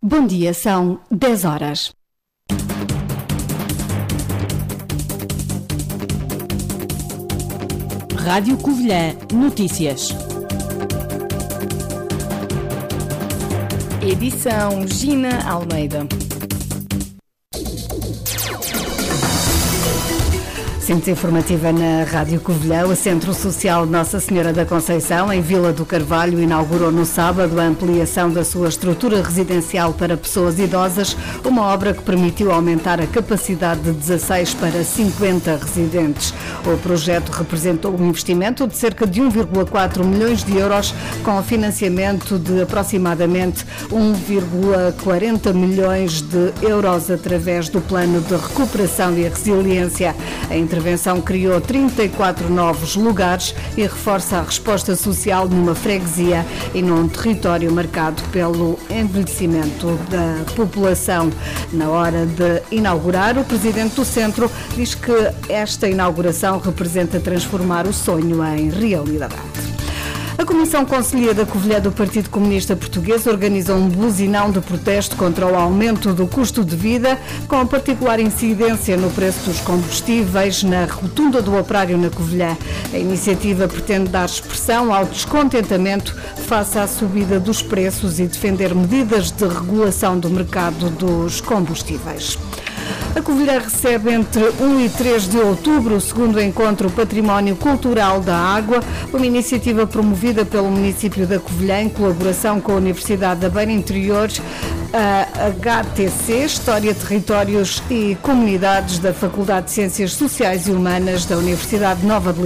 Bom dia, são 10 horas. Rádio Covilhã Notícias. Edição Gina Almeida. Centro informativa na Rádio Covilhã. O Centro Social Nossa Senhora da Conceição, em Vila do Carvalho, inaugurou no sábado a ampliação da sua estrutura residencial para pessoas idosas, uma obra que permitiu aumentar a capacidade de 16 para 50 residentes. O projeto representou um investimento de cerca de 1,4 milhões de euros, com financiamento de aproximadamente 1,40 milhões de euros através do Plano de Recuperação e Resiliência. A intervenção criou 34 novos lugares e reforça a resposta social numa freguesia e num território marcado pelo envelhecimento da população. Na hora de inaugurar, o presidente do centro diz que esta inauguração representa transformar o sonho em realidade. A Comissão Conselhia da Covilhã do Partido Comunista Português organizou um buzinão de protesto contra o aumento do custo de vida, com particular incidência no preço dos combustíveis na rotunda do Operário na Covilhã. A iniciativa pretende dar expressão ao descontentamento face à subida dos preços e defender medidas de regulação do mercado dos combustíveis. A Covilhã recebe entre 1 e 3 de outubro o segundo encontro Património Cultural da Água, uma iniciativa promovida pelo município da Covilhã em colaboração com a Universidade da Beira Interior, a HTC, História, Territórios e Comunidades da Faculdade de Ciências Sociais e Humanas da Universidade Nova de